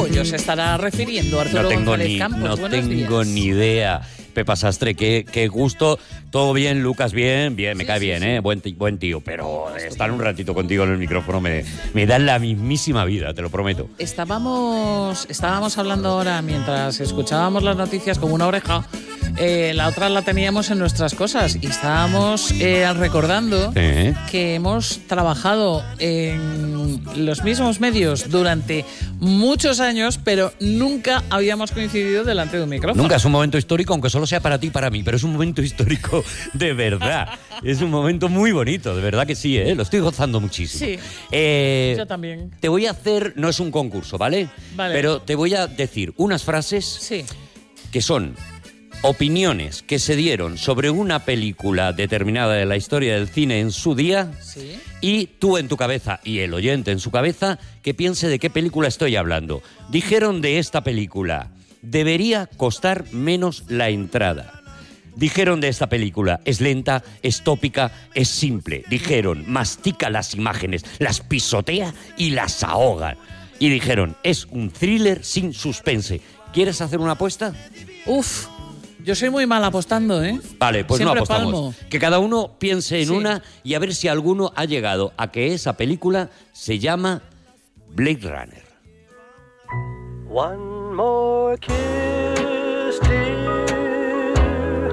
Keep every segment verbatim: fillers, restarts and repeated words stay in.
pollo se estará refiriendo Arturo no tengo González ni, Campos? No Buenos tengo días. ni idea. Pepa Sastre, qué, qué gusto. Todo bien, Lucas, bien, bien, me Sí, cae sí, bien, sí. ¿eh? Buen, ti- buen tío, pero estar un ratito contigo en el micrófono me, me da la mismísima vida, te lo prometo. Estábamos, estábamos hablando ahora mientras escuchábamos las noticias como una oreja. Eh, la otra la teníamos en nuestras cosas y estábamos eh, recordando Sí. que hemos trabajado en los mismos medios durante muchos años, pero nunca habíamos coincidido delante de un micrófono. Nunca es un momento histórico, aunque solo sea para ti y para mí, pero es un momento histórico de verdad. Es un momento muy bonito, de verdad que sí, ¿eh? Lo estoy gozando muchísimo. Sí, Eh, yo también. Te voy a hacer, no es un concurso, ¿vale? Vale. Pero te voy a decir unas frases Sí. que son opiniones que se dieron sobre una película determinada de la historia del cine en su día, Sí. y tú en tu cabeza y el oyente en su cabeza que piense de qué película estoy hablando. Dijeron de esta película: debería costar menos la entrada. Dijeron de esta película: es lenta, es tópica, es simple. Dijeron: mastica las imágenes, las pisotea y las ahoga. Y dijeron: es un thriller sin suspense. ¿Quieres hacer una apuesta? Uf, yo soy muy mal apostando, ¿eh? Vale, pues Siempre no apostamos. palmo. Que cada uno piense en Sí. una y a ver si alguno ha llegado a que esa película se llama Blade Runner. One more kiss, dear.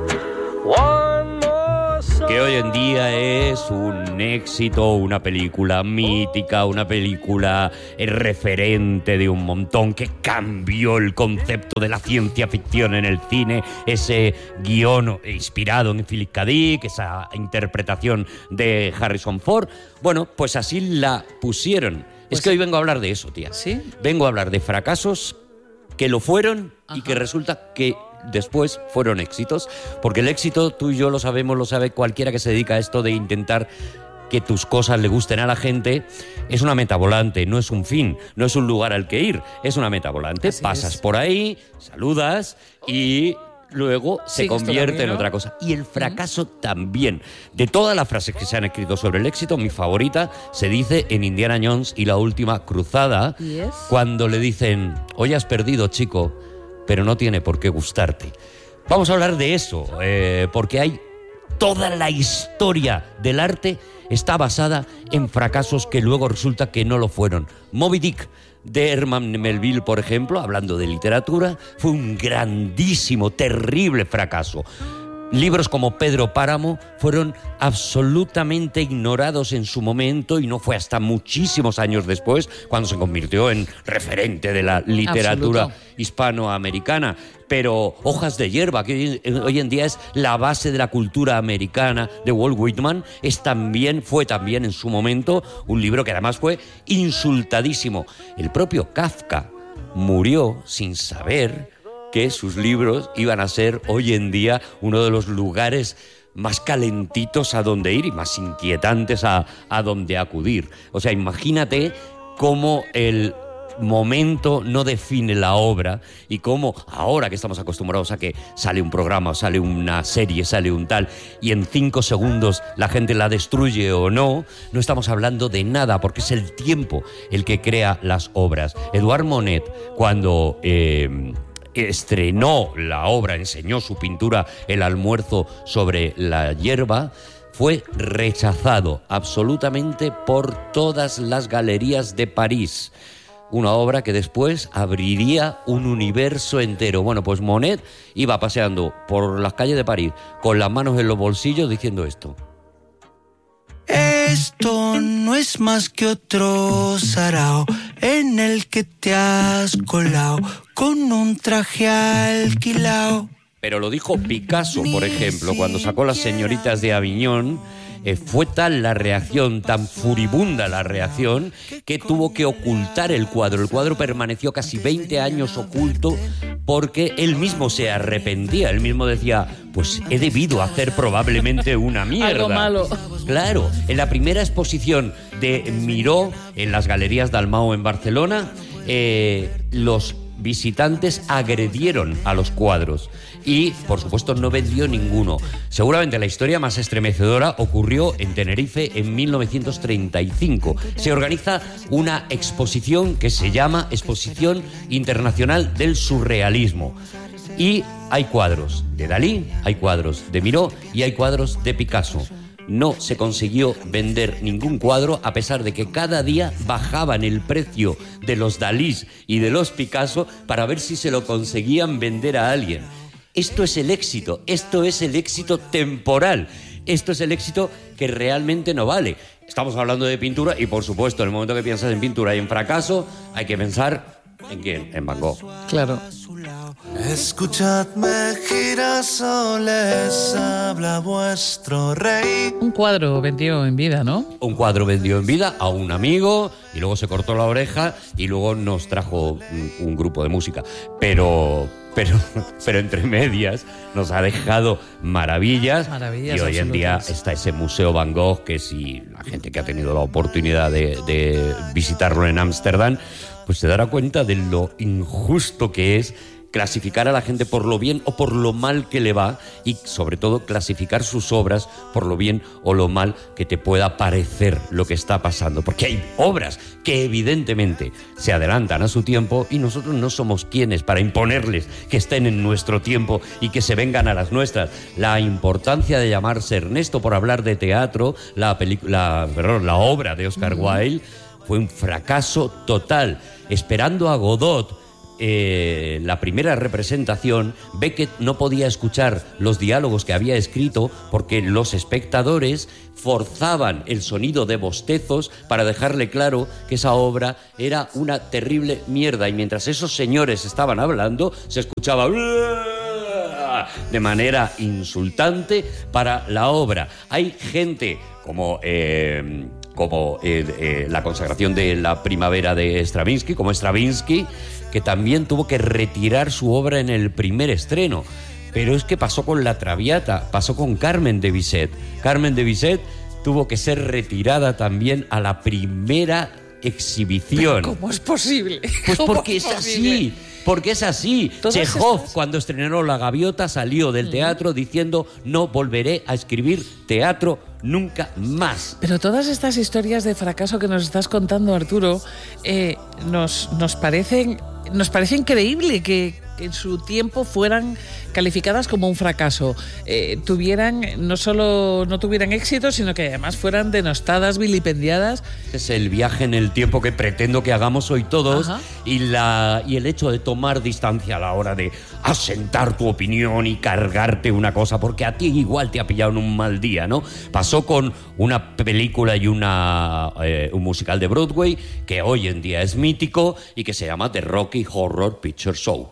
One more song. Que hoy en día es un éxito, una película mítica, una película eh, referente de un montón, que cambió el concepto de la ciencia ficción en el cine, ese guión inspirado en Philip K. Dick, esa interpretación de Harrison Ford. Bueno, pues así la pusieron. Pues es que hoy vengo a hablar de eso, tía. ¿Sí? Vengo a hablar de fracasos que lo fueron y Ajá. que resulta que después fueron éxitos, porque el éxito, tú y yo lo sabemos, lo sabe cualquiera que se dedica a esto de intentar que tus cosas le gusten a la gente, es una meta volante, no es un fin, no es un lugar al que ir, es una meta volante. Así Pasas es. por ahí, saludas y luego se Sigues tu convierte en camino. otra cosa. Y el fracaso también. De todas las frases que se han escrito sobre el éxito, mi favorita se dice en Indiana Jones y la última cruzada, ¿Y es? cuando le dicen: hoy has perdido, chico, pero no tiene por qué gustarte. Vamos a hablar de eso, eh, porque hay toda la historia del arte está basada en fracasos que luego resulta que no lo fueron. Moby Dick, de Herman Melville, por ejemplo, hablando de literatura, fue un grandísimo, terrible fracaso. Libros como Pedro Páramo fueron absolutamente ignorados en su momento y no fue hasta muchísimos años después cuando se convirtió en referente de la literatura Absoluto. hispanoamericana. Pero Hojas de hierba, que hoy, hoy en día es la base de la cultura americana, de Walt Whitman, es también, fue también en su momento un libro que además fue insultadísimo. El propio Kafka murió sin saber que sus libros iban a ser hoy en día uno de los lugares más calentitos a donde ir y más inquietantes a, a donde acudir. O sea, imagínate cómo el momento no define la obra y cómo ahora que estamos acostumbrados a que sale un programa, o sale una serie, sale un tal, y en cinco segundos la gente la destruye o no, no estamos hablando de nada, porque es el tiempo el que crea las obras. Edouard Monet, cuando Eh, estrenó la obra, enseñó su pintura El almuerzo sobre la hierba, fue rechazado absolutamente por todas las galerías de París. Una obra que después abriría un universo entero. Bueno, pues Monet iba paseando por las calles de París con las manos en los bolsillos diciendo esto. Esto no es más que otro sarao en el que te has colado con un traje alquilao. Pero lo dijo Picasso, por ejemplo, cuando sacó Las señoritas de Aviñón. Eh, fue tal la reacción, tan furibunda la reacción, que tuvo que ocultar el cuadro. El cuadro permaneció casi veinte años oculto porque él mismo se arrepentía. Él mismo decía: pues he debido hacer probablemente una mierda. Algo malo. Claro, en la primera exposición de Miró en las Galerías Dalmau en Barcelona, eh, los visitantes agredieron a los cuadros y, por supuesto, no vendió ninguno. Seguramente la historia más estremecedora ocurrió en Tenerife en mil novecientos treinta y cinco. Se organiza una exposición que se llama Exposición Internacional del Surrealismo. Y hay cuadros de Dalí, hay cuadros de Miró y hay cuadros de Picasso. No se consiguió vender ningún cuadro, a pesar de que cada día bajaban el precio de los Dalís y de los Picasso para ver si se lo conseguían vender a alguien. Esto es el éxito, esto es el éxito temporal, esto es el éxito que realmente no vale. Estamos hablando de pintura y, por supuesto, en el momento que piensas en pintura y en fracaso, hay que pensar ¿en quién? En Van Gogh. Claro. Escuchadme, girasoles, habla vuestro rey. Un cuadro vendió en vida, ¿no? Un cuadro vendió en vida a un amigo y luego se cortó la oreja y luego nos trajo un, un grupo de música. Pero, pero, pero entre medias nos ha dejado maravillas. Maravillas y hoy en día absolutas. está ese Museo Van Gogh, que si la gente que ha tenido la oportunidad de, de visitarlo en Ámsterdam, pues se dará cuenta de lo injusto que es clasificar a la gente por lo bien o por lo mal que le va, y sobre todo clasificar sus obras por lo bien o lo mal que te pueda parecer lo que está pasando. Porque hay obras que evidentemente se adelantan a su tiempo y nosotros no somos quienes para imponerles que estén en nuestro tiempo y que se vengan a las nuestras. La importancia de llamarse Ernesto por hablar de teatro, la, película, perdón, la obra de Oscar Wilde, fue un fracaso total. Esperando a Godot, Eh, la primera representación, Beckett no podía escuchar los diálogos que había escrito porque los espectadores forzaban el sonido de bostezos para dejarle claro que esa obra era una terrible mierda, y mientras esos señores estaban hablando se escuchaba de manera insultante para la obra. Hay gente como eh, como eh, eh, la consagración de la primavera de Stravinsky, como Stravinsky, que también tuvo que retirar su obra en el primer estreno. Pero es que pasó con La Traviata, pasó con Carmen de Bizet. Carmen de Bizet tuvo que ser retirada también a la primera exhibición. ¿Pero cómo es posible? Pues ¿Cómo porque es posible? así, porque es así. Todas Chekhov, estas- cuando estrenó La Gaviota, salió del teatro diciendo: no volveré a escribir teatro nunca más. Pero todas estas historias de fracaso que nos estás contando, Arturo, eh, nos, nos parecen nos parece increíble que, que en su tiempo fueran calificadas como un fracaso, eh, tuvieran no solo no tuvieran éxito, sino que además fueran denostadas, vilipendiadas. Es el viaje en el tiempo que pretendo que hagamos hoy todos. Ajá. y la y el hecho de tomar distancia a la hora de asentar tu opinión y cargarte una cosa, porque a ti igual te ha pillado en un mal día, ¿no? Pasó con una película y una eh, un musical de Broadway que hoy en día es mítico y que se llama The Rocky Horror Picture Show.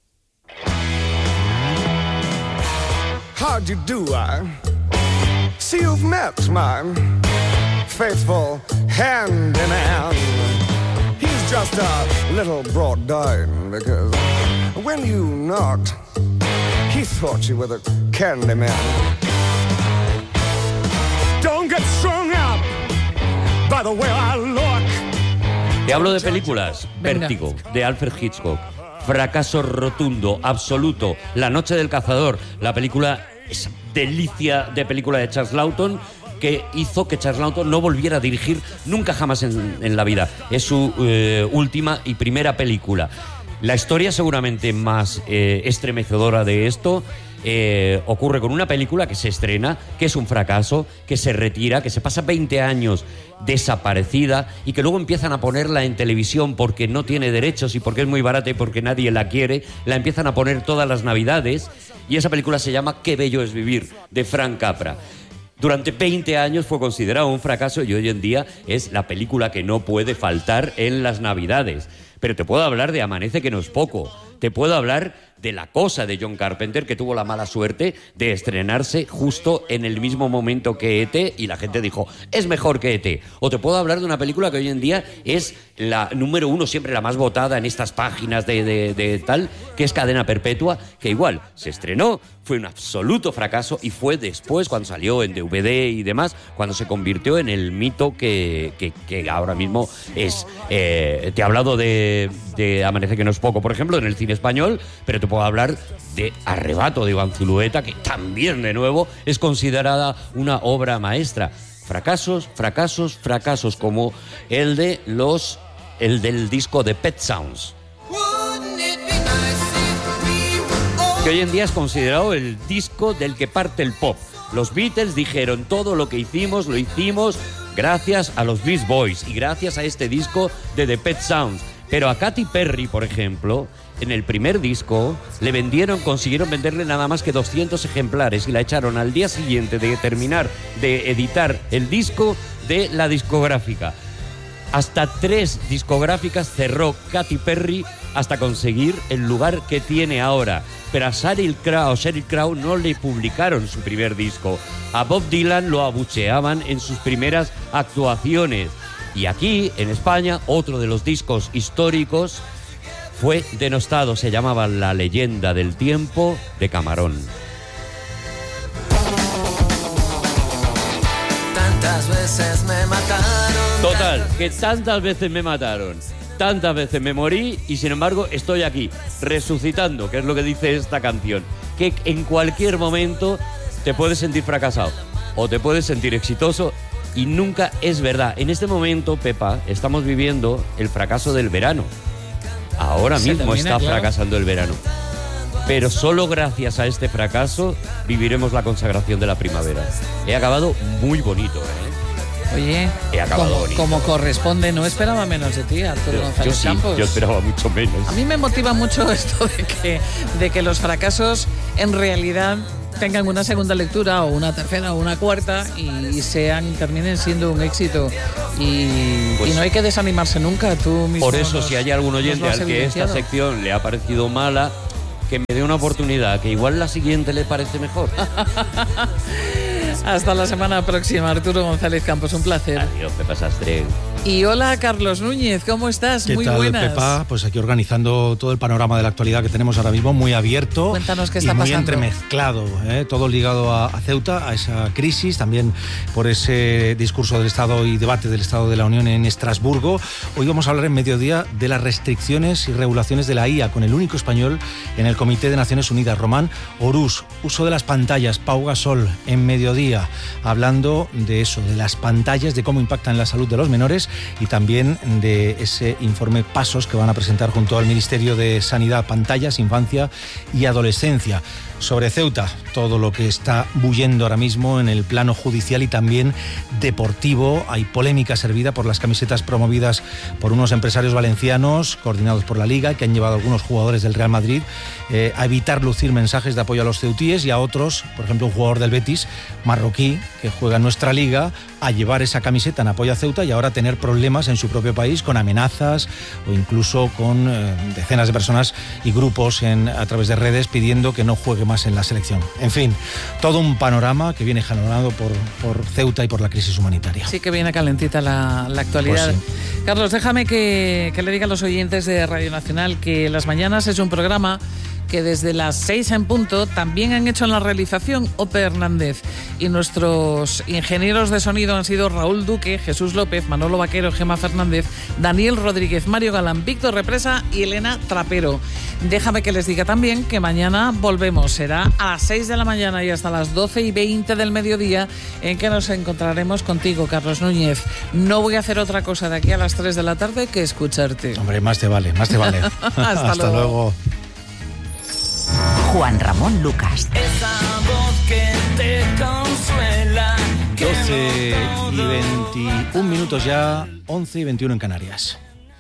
How'd you do, I see you've met my faithful handyman. He's just a little brought down because when you knocked, he thought you were the candy man. Don't get strung up by the way I look. Te hablo de películas. Venga. Vértigo, de Alfred Hitchcock. Fracaso rotundo, absoluto. La noche del cazador, la película, esa delicia de película de Charles Lawton, que hizo que Charles Lawton no volviera a dirigir nunca jamás en, en la vida. Es su eh, última y primera película. La historia seguramente más eh, estremecedora de esto eh, ocurre con una película que se estrena, que es un fracaso, que se retira, que se pasa veinte años desaparecida y que luego empiezan a ponerla en televisión porque no tiene derechos y porque es muy barata y porque nadie la quiere. La empiezan a poner todas las navidades y esa película se llama Qué bello es vivir, de Frank Capra. Durante veinte años fue considerado un fracaso y hoy en día es la película que no puede faltar en las navidades. Pero te puedo hablar de Amanece, que no es poco. te puedo hablar de La cosa de John Carpenter, que tuvo la mala suerte de estrenarse justo en el mismo momento que E T y la gente dijo, es mejor que E T. O te puedo hablar de una película que hoy en día es la número uno, siempre la más votada en estas páginas de, de, de tal, que es Cadena Perpetua, que igual se estrenó, fue un absoluto fracaso y fue después, cuando salió en D V D y demás, cuando se convirtió en el mito que, que, que ahora mismo es. Eh, te he hablado de, de Amanece que no es poco, por ejemplo, en el cine español, pero te puedo hablar de Arrebato de Iván Zulueta, que también, de nuevo, es considerada una obra maestra. Fracasos, fracasos, fracasos, como el de los el del disco de Pet Sounds, que hoy en día es considerado el disco del que parte el pop. Los Beatles dijeron, todo lo que hicimos, lo hicimos gracias a los Beach Boys y gracias a este disco de The Pet Sounds. Pero a Katy Perry, por ejemplo, en el primer disco le vendieron, consiguieron venderle nada más que doscientos ejemplares y la echaron al día siguiente de terminar de editar el disco de la discográfica. Hasta tres discográficas cerró Katy Perry hasta conseguir el lugar que tiene ahora. Pero a Sheryl Crow, Sheryl Crow no le publicaron su primer disco. A Bob Dylan lo abucheaban en sus primeras actuaciones. Y aquí, en España, otro de los discos históricos fue denostado. Se llamaba La leyenda del tiempo de Camarón. Tantas veces me mataron. Total, que tantas veces me mataron, tantas veces me morí y sin embargo estoy aquí, resucitando, que es lo que dice esta canción. Que en cualquier momento te puedes sentir fracasado o te puedes sentir exitoso y nunca es verdad. En este momento, Pepa, estamos viviendo el fracaso del verano. Ahora Se mismo termina, está claro. fracasando el verano. Pero solo gracias a este fracaso viviremos la consagración de la primavera. He acabado muy bonito, ¿eh? Oye, He acabado como, bonito. como corresponde, no esperaba menos de ti, Arturo Yo, yo González sí, Campos. yo esperaba mucho menos. A mí me motiva mucho esto de que, de que los fracasos en realidad tengan una segunda lectura o una tercera o una cuarta y sean terminen siendo un éxito y, Pues, y no hay que desanimarse nunca. Tú mismo Por eso, nos- si hay algún nos lo oyente has al que esta evidenciado. sección le ha parecido mala, que me dé una oportunidad, que igual la siguiente le parece mejor. Hasta la semana próxima, Arturo González Campos, un placer. Adiós, Pepa Sastre. Y hola, Carlos Núñez, ¿cómo estás? ¿Qué Muy tal, buenas. Pepa? Pues aquí organizando todo el panorama de la actualidad que tenemos ahora mismo, muy abierto. Cuéntanos qué y está muy pasando. entremezclado, ¿eh? Todo ligado a, a Ceuta, a esa crisis, también por ese discurso del Estado y debate del Estado de la Unión en Estrasburgo. Hoy vamos a hablar en mediodía de las restricciones y regulaciones de la I A con el único español en el Comité de Naciones Unidas, Román Orús. Uso de las pantallas, Pau Gasol, en mediodía, hablando de eso, de las pantallas, de cómo impactan la salud de los menores y también de ese informe Pasos que van a presentar junto al Ministerio de Sanidad, Pantallas, Infancia y Adolescencia. Sobre Ceuta, todo lo que está bullendo ahora mismo en el plano judicial y también deportivo. Hay polémica servida por las camisetas promovidas por unos empresarios valencianos coordinados por la Liga, que han llevado a algunos jugadores del Real Madrid eh, a evitar lucir mensajes de apoyo a los ceutíes y a otros, por ejemplo un jugador del Betis, marroquí, que juega en nuestra liga, a llevar esa camiseta en apoyo a Ceuta y ahora tener problemas en su propio país con amenazas o incluso con eh, decenas de personas y grupos en, a través de redes pidiendo que no juegue más en la selección. En fin, todo un panorama que viene jalonado por, por Ceuta y por la crisis humanitaria. Sí que viene calentita la, la actualidad. Pues Carlos, déjame que, que le diga a los oyentes de Radio Nacional que Las Mañanas es un programa que desde las seis en punto también han hecho en la realización Ope Hernández y nuestros ingenieros de sonido han sido Raúl Duque, Jesús López, Manolo Vaquero, Gemma Fernández, Daniel Rodríguez, Mario Galán, Víctor Represa y Elena Trapero. Déjame que les diga también que mañana volvemos, será a las seis de la mañana y hasta las doce y veinte del mediodía en que nos encontraremos contigo, Carlos Núñez. No voy a hacer otra cosa de aquí a las tres de la tarde que escucharte. Hombre, más te vale, más te vale. Hasta Hasta luego. luego. Juan Ramón Lucas. Esa voz que te consuela. doce y veintiún minutos ya, once y veintiuno en Canarias.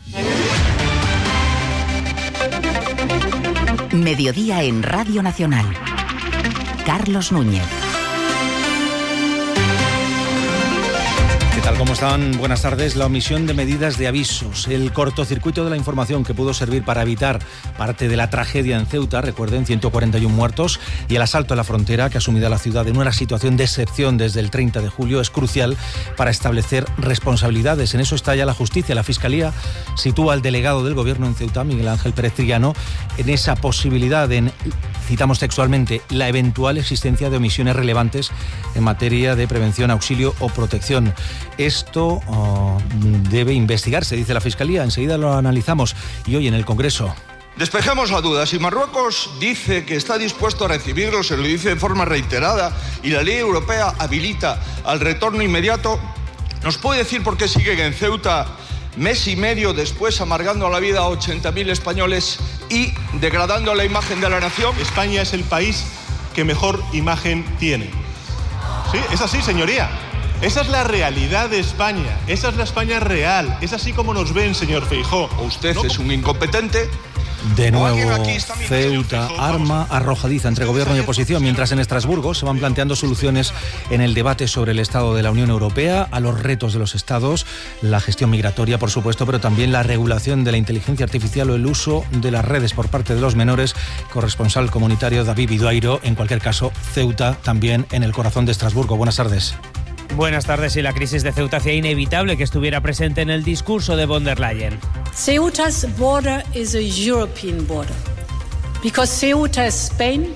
Mediodía en Radio Nacional. Carlos Núñez. Tal como están, buenas tardes. La omisión de medidas de avisos, el cortocircuito de la información que pudo servir para evitar parte de la tragedia en Ceuta, recuerden, ciento cuarenta y uno muertos, y el asalto a la frontera que ha sumido a la ciudad en una situación de excepción desde el treinta de julio, es crucial para establecer responsabilidades. En eso está ya la justicia. La Fiscalía sitúa al delegado del Gobierno en Ceuta, Miguel Ángel Pérez Trillano, en esa posibilidad de, citamos textualmente, la eventual existencia de omisiones relevantes en materia de prevención, auxilio o protección. Esto oh, debe investigarse, dice la Fiscalía. Enseguida lo analizamos. Y hoy en el Congreso. Despejemos la duda. Si Marruecos dice que está dispuesto a recibirlos, se lo dice de forma reiterada, y la ley europea habilita al retorno inmediato, ¿nos puede decir por qué siguen en Ceuta mes y medio después amargando la vida a ochenta mil españoles y degradando la imagen de la nación? España es el país que mejor imagen tiene. Sí, es así, señoría. Esa es la realidad de España. Esa es la España real. Es así como nos ven, señor Feijóo. ¿O usted ¿no? es un incompetente? De nuevo, Ceuta, arma arrojadiza entre gobierno y oposición, mientras en Estrasburgo se van planteando soluciones en el debate sobre el estado de la Unión Europea, a los retos de los estados, la gestión migratoria, por supuesto, pero también la regulación de la inteligencia artificial o el uso de las redes por parte de los menores. Corresponsal comunitario David Viduairo. En cualquier caso, Ceuta también en el corazón de Estrasburgo. Buenas tardes. Buenas tardes. Y la crisis de Ceuta hacía inevitable que estuviera presente en el discurso de von der Leyen. Ceuta's border is a European border because Ceuta is Spain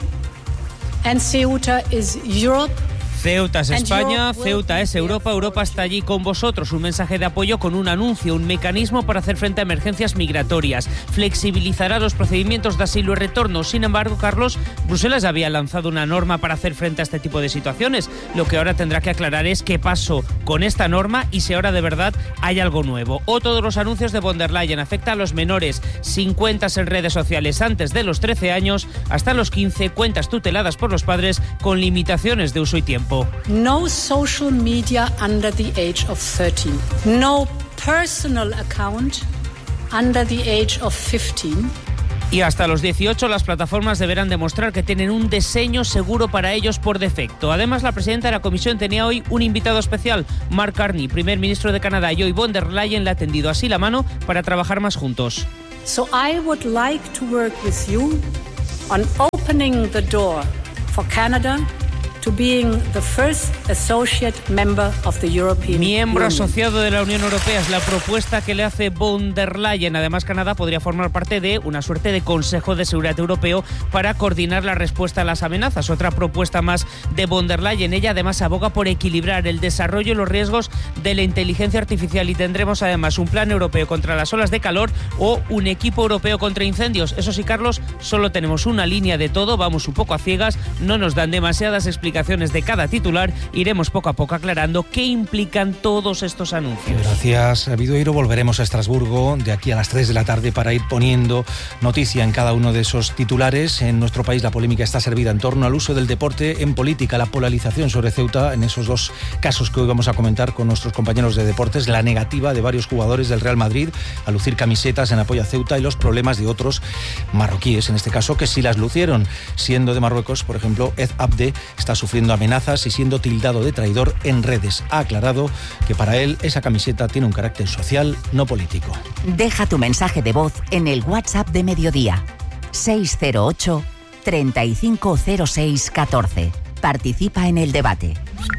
and Ceuta is Europe. Ceuta es España, Ceuta es Europa, Europa está allí con vosotros. Un mensaje de apoyo con un anuncio, un mecanismo para hacer frente a emergencias migratorias. Flexibilizará los procedimientos de asilo y retorno. Sin embargo, Carlos, Bruselas había lanzado una norma para hacer frente a este tipo de situaciones. Lo que ahora tendrá que aclarar es qué pasó con esta norma y si ahora de verdad hay algo nuevo. O todos los anuncios de von der Leyen afectan a los menores, sin cuentas en redes sociales antes de los trece años, hasta los quince, cuentas tuteladas por los padres con limitaciones de uso y tiempo. No social media under the age of thirteen. No personal account under the age of fifteen. Y hasta los dieciocho las plataformas deberán demostrar que tienen un diseño seguro para ellos por defecto. Además, la presidenta de la Comisión tenía hoy un invitado especial, Mark Carney, primer ministro de Canadá, y hoy von der Leyen le ha tendido así la mano para trabajar más juntos. So I would like to work with you on opening the door for Canada to being the first associate member of the European Miembro Union. asociado de la Unión Europea es la propuesta que le hace von der Leyen. Además, Canadá podría formar parte de una suerte de Consejo de Seguridad Europeo para coordinar la respuesta a las amenazas. Otra propuesta más de von der Leyen. Ella además aboga por equilibrar el desarrollo y los riesgos de la inteligencia artificial, y tendremos además un plan europeo contra las olas de calor o un equipo europeo contra incendios. Eso sí, Carlos, solo tenemos una línea de todo, vamos un poco a ciegas, no nos dan demasiadas explicaciones de cada titular. Iremos poco a poco aclarando qué implican todos estos anuncios. Gracias, Vidueiro. Volveremos a Estrasburgo de aquí a las tres de la tarde para ir poniendo noticia en cada uno de esos titulares. En nuestro país la polémica está servida en torno al uso del deporte en política, la polarización sobre Ceuta en esos dos casos que hoy vamos a comentar con nuestros compañeros de deportes, la negativa de varios jugadores del Real Madrid a lucir camisetas en apoyo a Ceuta y los problemas de otros marroquíes, en este caso, que sí las lucieron. Siendo de Marruecos, por ejemplo, Ed Abde está sufriendo amenazas y siendo tildado de traidor en redes. Ha aclarado que para él esa camiseta tiene un carácter social, no político. Deja tu mensaje de voz en el WhatsApp de Mediodía. seis cero ocho, treinta y cinco cero seis, catorce. Participa en el debate.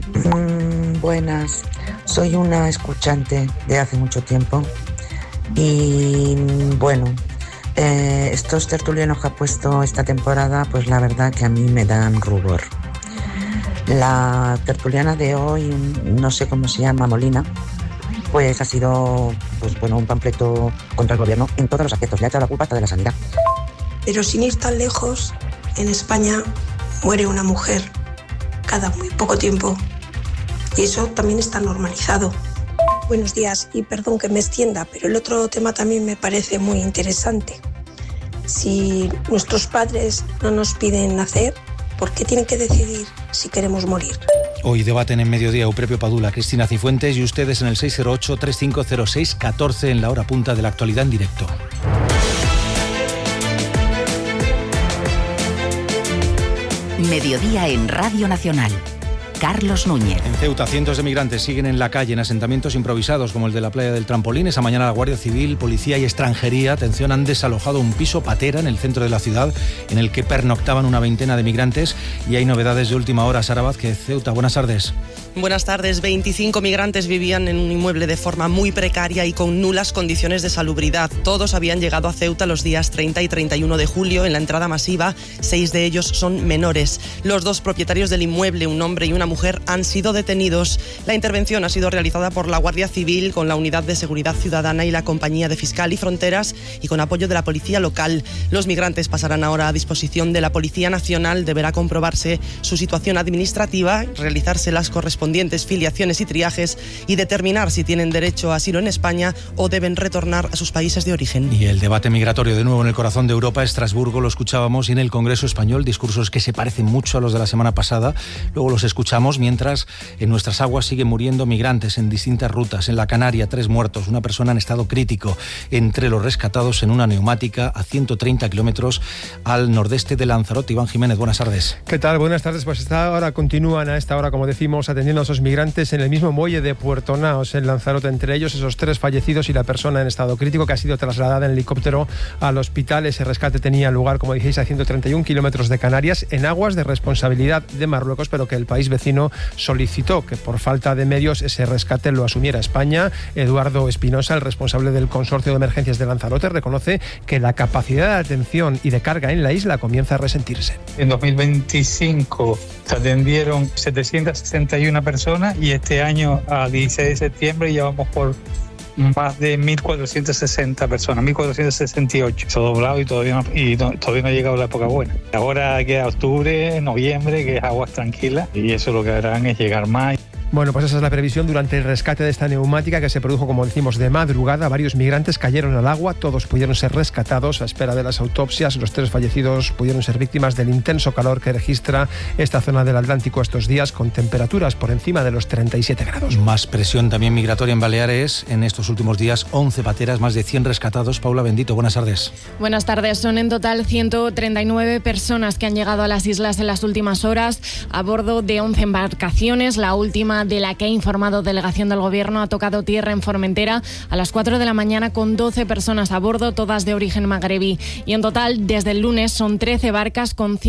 Mm, buenas, soy una escuchante de hace mucho tiempo y bueno, eh, estos tertulianos que ha puesto esta temporada, pues la verdad que a mí me dan rubor. La tertuliana de hoy, no sé cómo se llama, Molina, pues ha sido pues bueno, un panfleto contra el gobierno en todos los aspectos. Le ha echado la culpa hasta de la sanidad. Pero sin ir tan lejos, en España muere una mujer cada muy poco tiempo. Y eso también está normalizado. Buenos días, y perdón que me extienda, pero el otro tema también me parece muy interesante. Si nuestros padres no nos piden nacer, ¿por qué tienen que decidir si queremos morir? Hoy debaten en Mediodía Eupepio Padula, Cristina Cifuentes y ustedes en el seis cero ocho, treinta y cinco cero seis, catorce en la hora punta de la actualidad en directo. Mediodía en Radio Nacional. Carlos Núñez. En Ceuta, cientos de migrantes siguen en la calle en asentamientos improvisados como el de la playa del Trampolín. Esa mañana la Guardia Civil, Policía y Extranjería, atención, han desalojado un piso patera en el centro de la ciudad en el que pernoctaban una veintena de migrantes, y hay novedades de última hora. Sara Vázquez, Ceuta, buenas tardes. Buenas tardes. veinticinco migrantes vivían en un inmueble de forma muy precaria y con nulas condiciones de salubridad. Todos habían llegado a Ceuta los días treinta y treinta y uno de julio en la entrada masiva. Seis de ellos son menores. Los dos propietarios del inmueble, un hombre y una mujer, han sido detenidos. La intervención ha sido realizada por la Guardia Civil con la Unidad de Seguridad Ciudadana y la Compañía de Fiscal y Fronteras y con apoyo de la Policía Local. Los migrantes pasarán ahora a disposición de la Policía Nacional. Deberá comprobarse su situación administrativa, realizarse las correspondientes filiaciones y triajes y determinar si tienen derecho a asilo en España o deben retornar a sus países de origen. Y el debate migratorio de nuevo en el corazón de Europa, Estrasburgo, lo escuchábamos, y en el Congreso Español, discursos que se parecen mucho a los de la semana pasada. Luego los escuchamos mientras en nuestras aguas siguen muriendo migrantes en distintas rutas. En la Canaria, tres muertos, una persona en estado crítico entre los rescatados en una neumática a ciento treinta kilómetros al nordeste de Lanzarote. Iván Jiménez, buenas tardes. ¿Qué tal? Buenas tardes. Pues esta hora continúan a esta hora, como decimos, atendiendo a esos migrantes en el mismo muelle de Puerto Naos, en Lanzarote, entre ellos esos tres fallecidos y la persona en estado crítico que ha sido trasladada en helicóptero al hospital. Ese rescate tenía lugar, como dijéis, a ciento treinta y uno kilómetros de Canarias, en aguas de responsabilidad de Marruecos, pero que el país vecino solicitó que por falta de medios ese rescate lo asumiera España. Eduardo Espinosa, el responsable del Consorcio de Emergencias de Lanzarote, reconoce que la capacidad de atención y de carga en la isla comienza a resentirse. En dos mil veinticinco se atendieron setecientas sesenta y una personas y este año, a dieciséis de septiembre, ya vamos por más de mil cuatrocientas sesenta personas, mil cuatrocientos sesenta y ocho. Se ha doblado y todavía no, y no, todavía no ha llegado la época buena. Ahora queda octubre, noviembre, que es aguas tranquilas, y eso lo que harán es llegar más. Bueno, pues esa es la previsión durante el rescate de esta neumática que se produjo, como decimos, de madrugada. Varios migrantes cayeron al agua, todos pudieron ser rescatados a espera de las autopsias. Los tres fallecidos pudieron ser víctimas del intenso calor que registra esta zona del Atlántico estos días, con temperaturas por encima de los treinta y siete grados. Más presión también migratoria en Baleares. En estos últimos días, once pateras, más de cien rescatados. Paula Bendito, buenas tardes. Buenas tardes. Son en total ciento treinta y nueve personas que han llegado a las islas en las últimas horas a bordo de once embarcaciones. La última, de la que ha informado delegación del Gobierno, ha tocado tierra en Formentera a las cuatro de la mañana con doce personas a bordo, todas de origen magrebí. Y en total, desde el lunes, son trece barcas con